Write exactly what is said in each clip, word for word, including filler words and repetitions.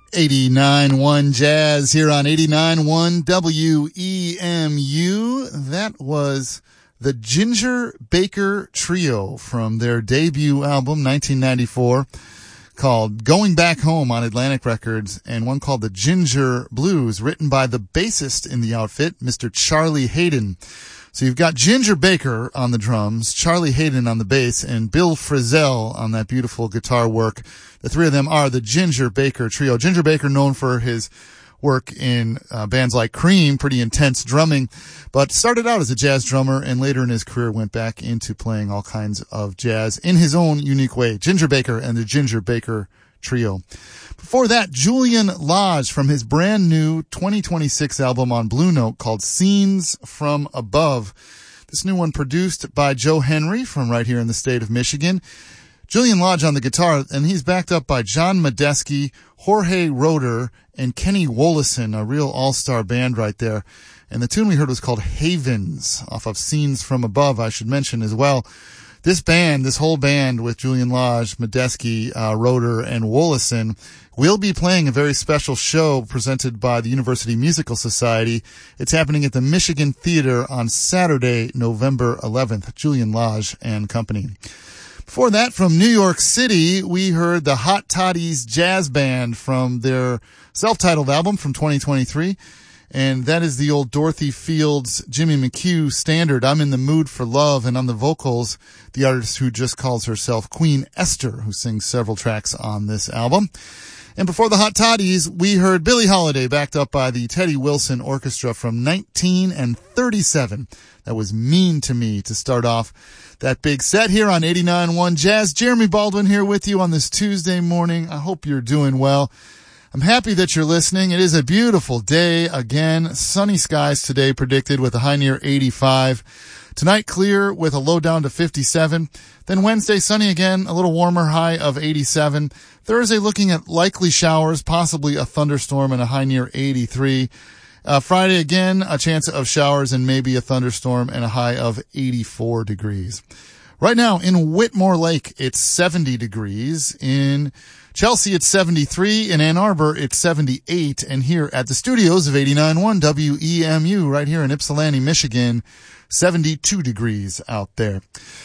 eighty-nine point one Jazz here on eighty-nine point one W E M U. That was the Ginger Baker Trio from their debut album, nineteen ninety-four, called Going Back Home on Atlantic Records, and one called The Ginger Blues, written by the bassist in the outfit, Mister Charlie Hayden. So you've got Ginger Baker on the drums, Charlie Hayden on the bass, and Bill Frisell on that beautiful guitar work. The three of them are the Ginger Baker Trio. Ginger Baker, known for his work in uh, bands like Cream, pretty intense drumming, but started out as a jazz drummer and later in his career went back into playing all kinds of jazz in his own unique way. Ginger Baker and the Ginger Baker Trio. Before that, Julian Lage from his brand new twenty twenty-six album on Blue Note called Scenes from Above. This new one produced by Joe Henry from right here in the state of Michigan. Julian Lage on the guitar, and he's backed up by John Medeski, Jorge Roeder, and Kenny Wollesen, a real all-star band right there. And the tune we heard was called Havens, off of Scenes from Above, I should mention as well. This band, this whole band with Julian Lage, Medeski, uh, Roeder, and Wollesen will be playing a very special show presented by the University Musical Society. It's happening at the Michigan Theater on Saturday, November eleventh. Julian Lage and company. Before that, from New York City, we heard the Hot Toddies Jazz Band from their self-titled album from twenty twenty-three. And that is the old Dorothy Fields, Jimmy McHugh standard, I'm in the Mood for Love. And on the vocals, the artist who just calls herself Queen Esther, who sings several tracks on this album. And before the Hot Toddies, we heard Billie Holiday backed up by the Teddy Wilson Orchestra from nineteen thirty-seven. That was Mean to Me to start off that big set here on eighty-nine point one Jazz. Jeremy Baldwin here with you on this Tuesday morning. I hope you're doing well. I'm happy that you're listening. It is a beautiful day again. Sunny skies today predicted with a high near eighty-five. Tonight clear with a low down to fifty-seven. Then Wednesday sunny again, a little warmer, high of eighty-seven. Thursday looking at likely showers, possibly a thunderstorm and a high near eighty-three. Uh, Friday again, a chance of showers and maybe a thunderstorm and a high of eighty-four degrees. Right now in Whitmore Lake, it's seventy degrees. In Chelsea, it's seventy-three. In Ann Arbor, it's seventy-eight. And here at the studios of eighty-nine point one W E M U, right here in Ypsilanti, Michigan, seventy-two degrees out there.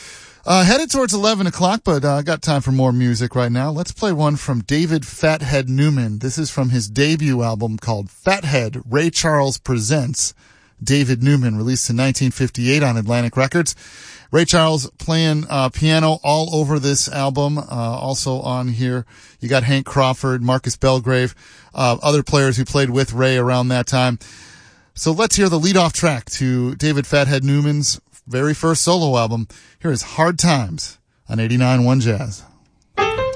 Uh, headed towards eleven o'clock, but I uh, got time for more music right now. Let's play one from David Fathead Newman. This is from his debut album called Fathead, Ray Charles Presents David Newman, released in nineteen fifty-eight on Atlantic Records. Ray Charles playing uh, piano all over this album. Uh, also on here, you got Hank Crawford, Marcus Belgrave, uh, other players who played with Ray around that time. So let's hear the lead-off track to David Fathead Newman's very first solo album. Here is Hard Times on eighty-nine point one Jazz.